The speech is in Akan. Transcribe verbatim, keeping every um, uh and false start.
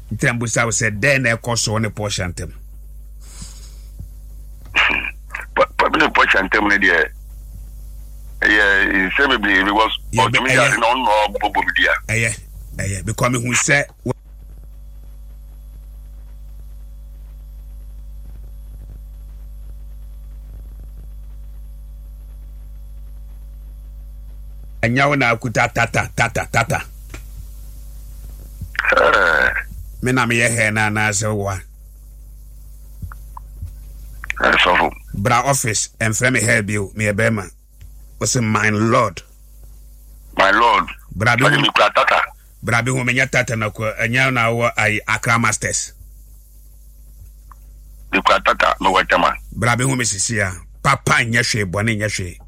Tembusa said then a cost on a portion them. Probably portion them there. Yeah, seemingly it was yeah, but me I don't know Bobo dia. Eh eh because who said Anyawo na akuta tata tata tata. Eh. Me na me ye he na na se wa. Eh so. Bra office and frame help you me e bema. Was my lord. My lord. Bra be me tata. Bra be hu me nya tata na ko anyawo na wo ai Accra Masters. Me tata no wetama. Bra be hu me sisia. Papa nya hwe bone nya hwe.